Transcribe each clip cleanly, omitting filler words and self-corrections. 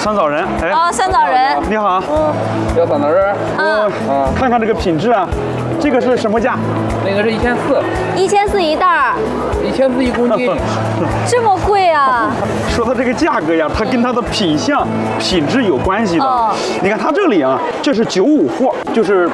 酸枣仁。哎， 啊，酸枣仁。 你好。 要酸枣仁。 看看这个品质啊，这个是什么价？ 那个是1400，1400 一袋儿 ，1400一公斤。 这么贵啊？ 说它这个价格呀，它跟它的品相、品质有关系的。你看它这里啊，这是95货，就是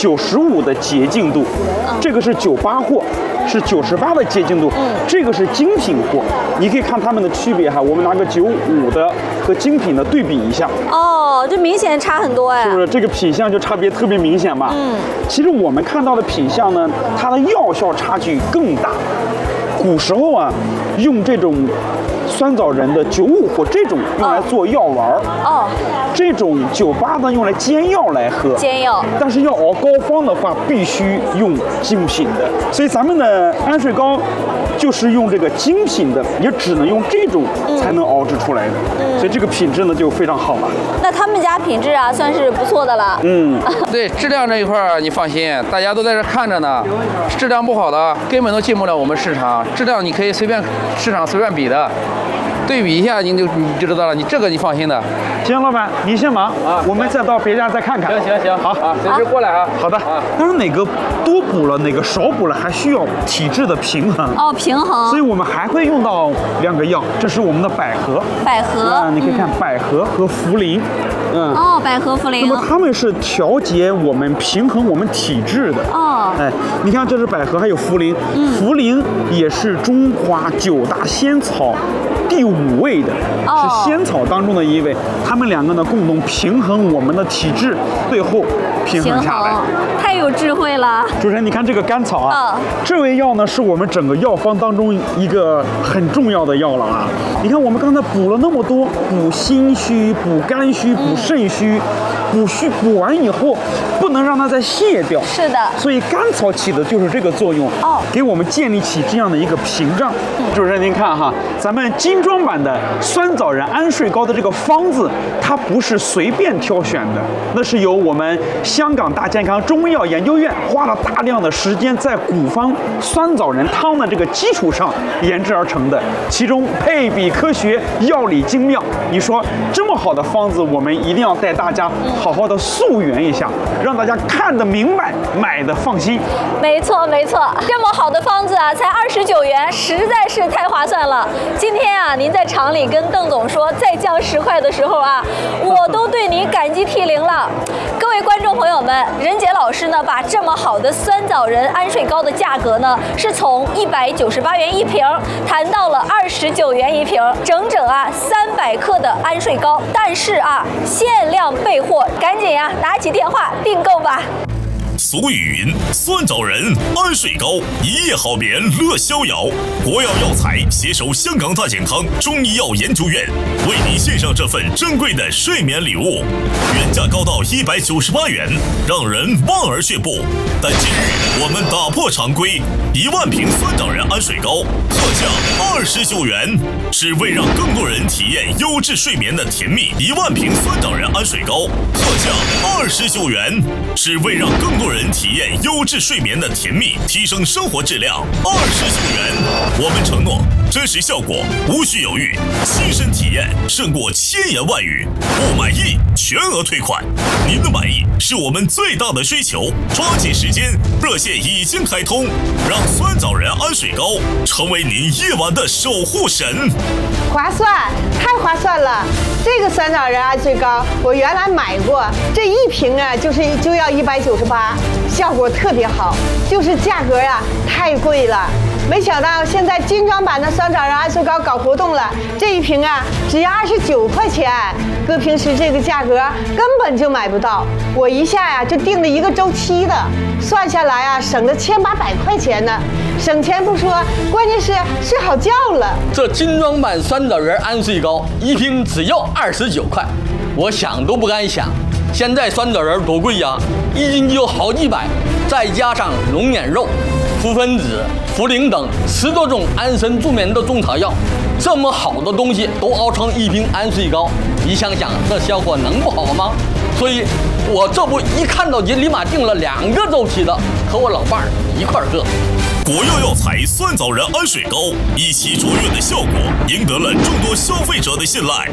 95的洁净度，这个是98货。是98的洁净度，这个是精品货，你可以看它们的区别哈。我们拿个95的和精品的对比一下， 哦，这明显差很多哎， 是不是？这个品相就差别特别明显吧？其实我们看到的品相呢，它的药效差距更大。古时候啊，用这种酸枣仁的95货这种用来做药丸儿，这种98呢用来煎药来喝， 煎药。但是要熬膏方的话，必须用精品的。所以咱们的安睡膏就是用这个精品的，也只能用这种才能熬制出来的。所以这个品质呢就非常好了。 那他们家品质啊算是不错的了。 对质量这一块儿你放心，大家都在这看着呢，质量不好的根本都进不了我们市场。质量你可以市场随便比的。对比一下，你就知道了。你这个你放心的。 行，老板，你先忙啊，我们再到别家再看看。 行， 好啊，随时过来啊。 好的。但是哪个多补了，哪个少补了，还需要体质的平衡。 平衡。 所以我们还会用到2个药，这是我们的百合。你可以看百合和茯苓。 百合茯苓。 那么它们是调节我们、平衡我们体质的。你看这是百合，还有茯苓。茯苓也是中华9大仙草第5位的，是仙草当中的1位。它们2个呢共同平衡我们的体质，最后平衡下来。 太有智慧了。 主持人，你看这个甘草啊，这味药呢是我们整个药方当中一个很重要的药了啊。你看我们刚才补了那么多，补心虚、补肝虚、补肾虚，补完以后不能让它再泄掉。 是的。 所以甘草起的就是这个作用，给我们建立起这样的一个屏障。主持人，您看哈，咱们精装版的酸枣仁安睡膏的这个方子，它不是随便挑选的，那是由我们香港大健康中医药研究院花了大量的时间在古方酸枣仁汤的这个基础上研制而成的，其中配比科学，药理精妙。你说这么好的方子，我们一定要带大家好好的溯源一下，让大家看得明白，买的放心。 没错，这么好的方子啊，才29元，实在是太划算了。今天啊，您在厂里跟邓总说再降10块的时候啊，我都对您感激涕零了。各位观众朋友们，任杰老师呢，把这么好的酸枣仁安睡膏的价格呢，是从198元一瓶谈到了29元一瓶，整啊300克的安睡膏。但是啊，限量备货，赶紧啊拿起电话订购吧。 俗语云：酸枣仁安睡膏，一夜好眠乐逍遥。国药药材携手香港大健康中医药研究院，为您献上这份珍贵的睡眠礼物，原价高到198元，让人望而却步。但今日我们打破常规，1万瓶酸枣仁安睡膏特价29元，是为让更多人体验优质睡眠的甜蜜。1万瓶酸枣仁安睡膏特价29元，是为让更多人体验优质睡眠的甜蜜，提升生活质量。29元，我们承诺真实效果无需犹豫，亲身体验胜过千言万语。不满意全额退款，您的满意是我们最大的追求。抓紧时间，热线已经开通，让酸枣仁安睡膏成为您夜晚的守护神。 划算，太划算了！这个酸枣仁安睡膏我原来买过，这一瓶啊就要198，效果特别好，就是价格呀太贵了。没想到现在精装版的酸枣仁安睡膏搞活动了，这一瓶啊只要29块钱，搁平时这个价格根本就买不到。我一下呀就订了1个周期的，算下来啊省了1800块钱呢。省钱不说，关键是睡好觉了。 这精装版酸枣仁安睡膏一瓶只要29块，我想都不敢想。现在酸枣仁多贵呀，一斤就好几百，再加上龙眼肉、扶分子、茯苓等10多种安神助眠的中草药，这么好的东西都熬成一瓶安睡膏，你想想这效果能不好吗？所以我这不一看到就立马订了2个周期的，和我老伴儿一块儿喝。 国药药材酸枣仁安睡膏一起卓越的效果，赢得了众多消费者的信赖。